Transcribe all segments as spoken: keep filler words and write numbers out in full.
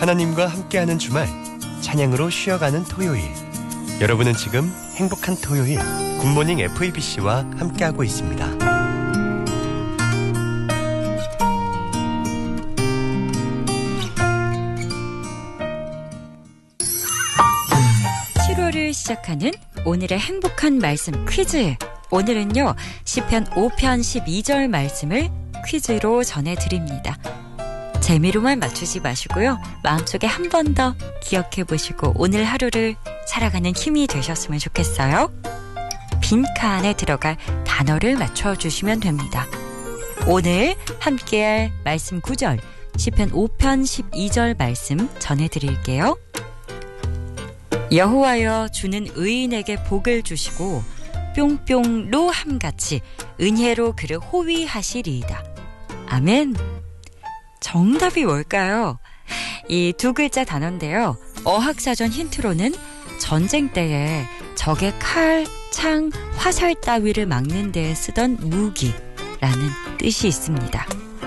하나님과 함께하는 주말, 찬양으로 쉬어가는 토요일. 여러분은 지금 행복한 토요일 굿모닝 에프이비씨와 함께하고 있습니다. 칠월을 시작하는 오늘의 행복한 말씀 퀴즈. 오늘은요, 시편 오 편 십이 절 말씀을 퀴즈로 전해드립니다. 재미로만 맞추지 마시고요. 마음속에 한 번 더 기억해 보시고 오늘 하루를 살아가는 힘이 되셨으면 좋겠어요. 빈칸에 들어갈 단어를 맞춰주시면 됩니다. 오늘 함께할 말씀 구 절, 시편 오 편 십이 절 말씀 전해드릴게요. 여호와여, 주는 의인에게 복을 주시고 뿅뿅로 함같이 은혜로 그를 호위하시리이다. 아멘. 정답이 뭘까요? 이 두 글자 단어인데요. 어학사전 힌트로는 전쟁 때에 적의 칼, 창, 화살 따위를 막는 데에 쓰던 무기라는 뜻이 있습니다.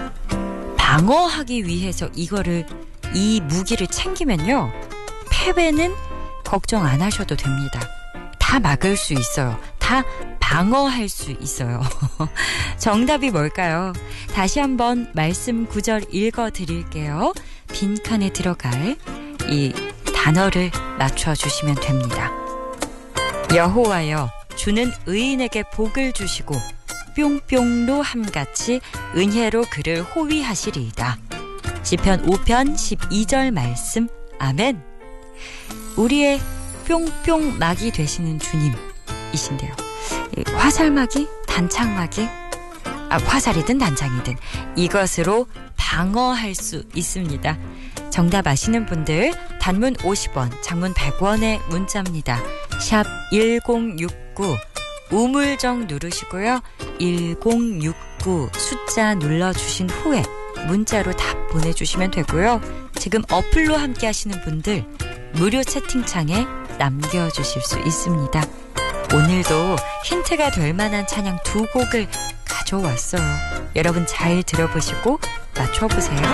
방어하기 위해서 이거를, 이 무기를 챙기면요, 패배는 걱정 안 하셔도 됩니다. 다 막을 수 있어요. 다 방어할 수 있어요. 정답이 뭘까요? 다시 한번 말씀 구 절 읽어드릴게요. 빈칸에 들어갈 이 단어를 맞춰주시면 됩니다. 여호와여, 주는 의인에게 복을 주시고 뿅뿅로 함같이 은혜로 그를 호위하시리이다. 시편 오 편 십이 절 말씀. 아멘. 우리의 뿅뿅막이 되시는 주님이신데요. 화살막이, 단창막이, 아, 화살이든 단창이든 이것으로 방어할 수 있습니다. 정답 아시는 분들 단문 오십 원, 장문 백 원의 문자입니다. 샵 일공육구, 우물정 누르시고요. 일공육구 숫자 눌러주신 후에 문자로 답 보내주시면 되고요. 지금 어플로 함께 하시는 분들 무료 채팅창에 남겨주실 수 있습니다. 오늘도 힌트가 될 만한 찬양 두 곡을 가져왔어요. 여러분 잘 들어보시고 맞춰보세요.